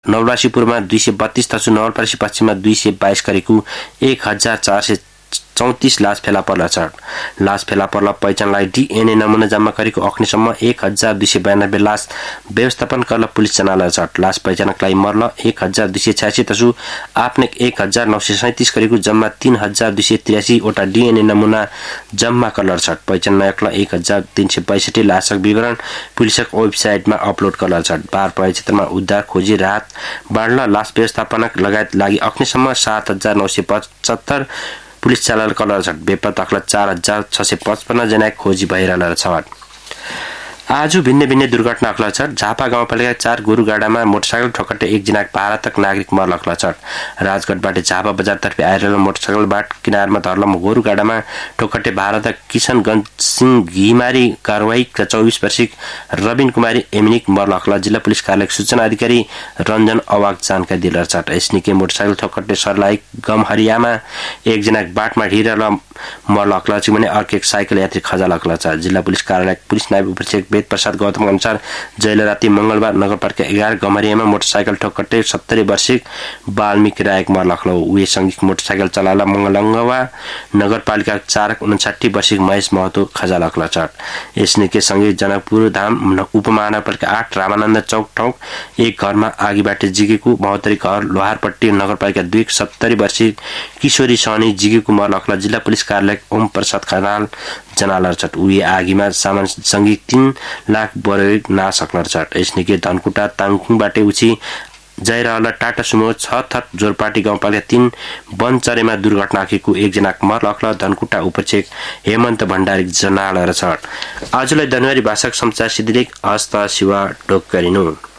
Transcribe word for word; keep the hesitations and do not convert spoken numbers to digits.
नवलपरासीपूर्वमा दुई सय बत्तीस तसु नवलपरासी पश्चिममा दुई सय बाइस गरेको एक हजार चार सय चौतीस लास फेला पर्ला छ। लास फेला पर्ला पहिचानलाई डीएनए नमुना जम्मा गरेको अग्निसम्म एक हजार दुई सय बयानब्बे लास व्यवस्थापन करल पुलिस जनाला छ। लास पहिचानकलाई मर्ल एक हजार दुई सय छ्यासी तसु आपने एक हजार नौ सय सैंतीस गरेको जम्मा तीन हजार दुई सय तिरासी वटा डीएनए नमुना जम्मा करल छ। पहिचान नयकला एक हजार तीन सय बैसठी लासक विवरण पुलिसक वेबसाइटमा अपलोड करल छ। बार पय क्षेत्रमा उद्धार खोजी राहत बाँड्न लास व्यवस्थापनक लगायत लागि अग्निसम्म सात हजार नौ सय पचहत्तर पुलिस चालल कलर छ। बेपत्ता अख्ला चार हजार छ सय पचपन्न जना खोजी भइरहल छ। आज भिन्न भिन्न दुर्घटना अख्ला छ। झापा गाउँपालिका चार गोरुगाडामा मोटरसाइकल ठोक्कटे एकजना भारतक नागरिक मर्ल अख्ला छ। राजगढबाट झापा बजारतर्फ आइरहेको मोटरसाइकलबाट किनारमा धर्लम गोरुगाडामा ठोक्कटे भारतक किशनगञ्ज सिंह घिमारी कारवाहीका चौबीस वर्षीय रबिन कुमारी एमिनिक मर्ल अख्ला जिल्ला पुलिस कार्यालय सूचना अधिकारी रञ्जन अवाग जानकारी दिल छ। यसनिके मोटरसाइकल ठोक्कटे सरलाई गमहरियामा एकजना बाटमा हिरेर मर्ल अख्ला छ भने अर्को एक साइकल यात्री खजाल अख्ला छ। जिल्ला पुलिस कार्यालय पुलिस नायब उपरीक्षक वेद प्रसाद गौतम अनुसार जहिले राति मंगलबार नगरपालिका एघार गमरियामा मोटरसाइकल ठोक्कटे सत्तरी वर्षीय वाल्मीकि रायक मर्ल अख्ला उही संगीत मोटरसाइकल चलाला मंगलंगवा नगरपालिका चार उनसठी वर्षीय महेश महतो खजाल अख्ला छ। यसनिके सँगै जनकपुर धाम उपमहानगरपालिका आठ रामानन्द चौक ठाउँ एक घरमा आगीबाट जिगेको महोत्तरी घर लोहारपट्टी नगरपालिका दुई सत्तरी वर्षीय किशोरी सहनी जिगेको मर्ल अख्ला जिल्ला पुलिस कार्यालय ओम प्रसाद खनाल जनालर छ। उही आगीमा सामान सँगै तीन लाख बरोग नाश अख्लर छ। यसनिके धनकुटा ताङखुङबाट उची जयरहल टाटा सुमो छ थट जोरपाटी गाउँपालिका तीन बनचरेमा दुर्घटना आखेको एकजना मर्ल अख्ला धनकुटा उपरीक्षक हेमन्त भण्डारी जनालर छ। आजलाई जनवरी भाषाक समाचार सिद्धिलेख हस्त शिवा टोक गरिनु।